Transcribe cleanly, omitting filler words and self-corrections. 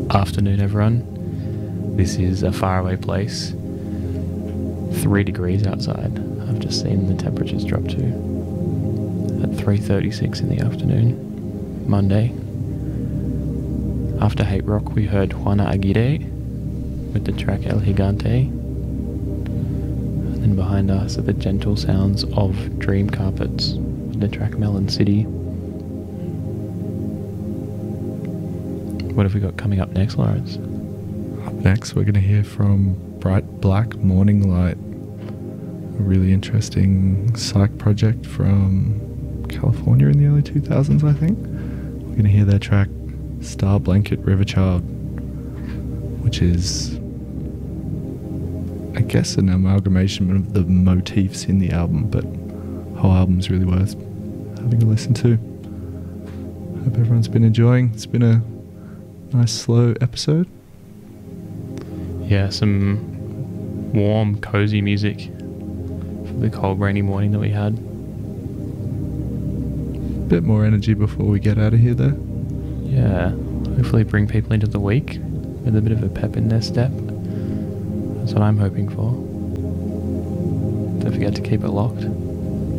Afternoon, everyone. This is A Faraway Place. 3 degrees outside. I've just seen the temperatures drop to at 3:36 in the afternoon, Monday. After Hate Rock, we heard Juana Aguirre with the track El Gigante. And then behind us are the gentle sounds of Dream Carpets with the track Melon City. What have we got coming up next, Lawrence? Up next, we're going to hear from Bright Black Morning Light, a really interesting psych project from California in the early 2000s, I think. We're going to hear their track Star Blanket River Child, which is, I guess, an amalgamation of the motifs in the album, but the whole album's really worth having a listen to. Hope everyone's been enjoying. It's been a nice slow episode. Yeah, some warm, cozy music for the cold, rainy morning that we had. Bit more energy before we get out of here, though. Yeah, hopefully bring people into the week with a bit of a pep in their step. That's what I'm hoping for. Don't forget to keep it locked.